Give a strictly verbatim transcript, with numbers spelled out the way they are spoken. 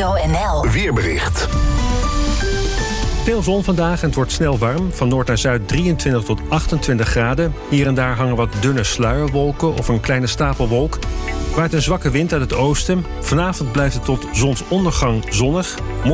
Radio N L. Weerbericht. Veel zon vandaag en het wordt snel warm. Van noord naar zuid drieëntwintig tot achtentwintig graden. Hier en daar hangen wat dunne sluierwolken of een kleine stapelwolk. Waait een zwakke wind uit het oosten. Vanavond blijft het tot zonsondergang zonnig.